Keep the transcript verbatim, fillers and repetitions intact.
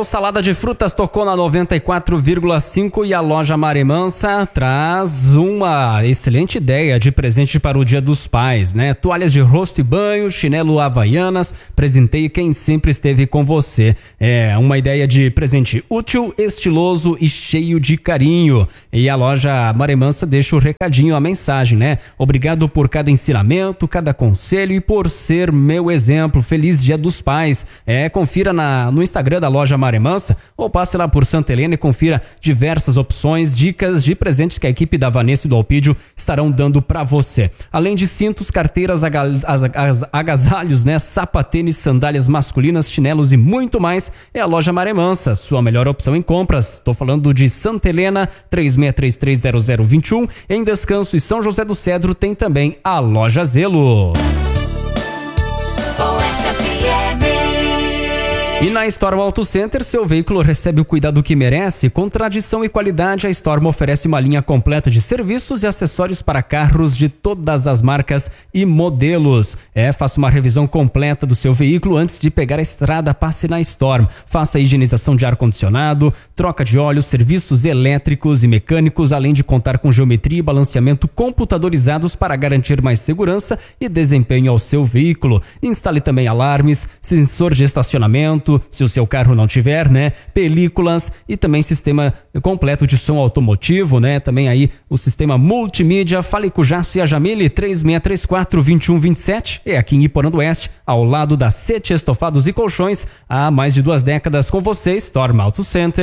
Salada de Frutas tocou na noventa e quatro vírgula cinco e a loja Maremansa traz uma excelente ideia de presente para o Dia dos Pais, né? Toalhas de rosto e banho, chinelo Havaianas, presenteie quem sempre esteve com você. É uma ideia de presente útil, estiloso e cheio de carinho. E a loja Maremansa deixa o recadinho, a mensagem, né? Obrigado por cada ensinamento, cada conselho e por ser meu exemplo. Feliz Dia dos Pais. É, confira na, no Instagram da loja Maremansa ou passe lá por Santa Helena e confira diversas opções, dicas de presentes que a equipe da Vanessa e do Alpídio estarão dando para você. Além de cintos, carteiras, agasalhos, né, sapatênis, sandálias masculinas, chinelos e muito mais, é a loja Maremansa, sua melhor opção em compras. Estou falando de Santa Helena, três seis três três zero zero dois um. Em Descanso e São José do Cedro tem também a loja Zelo. E na Storm Auto Center, seu veículo recebe o cuidado que merece. Com tradição e qualidade, a Storm oferece uma linha completa de serviços e acessórios para carros de todas as marcas e modelos. É, faça uma revisão completa do seu veículo antes de pegar a estrada, passe na Storm. Faça a higienização de ar-condicionado, troca de óleo, serviços elétricos e mecânicos, além de contar com geometria e balanceamento computadorizados para garantir mais segurança e desempenho ao seu veículo. Instale também alarmes, sensor de estacionamento, se o seu carro não tiver, né? Películas e também sistema completo de som automotivo, né? Também aí o sistema multimídia. Fale com o Jasso e a Jamile, três seis três quatro, dois um dois sete. É aqui em Iporã do Oeste, ao lado da Sete Estofados e Colchões, há mais de duas décadas com você, Storm Auto Center.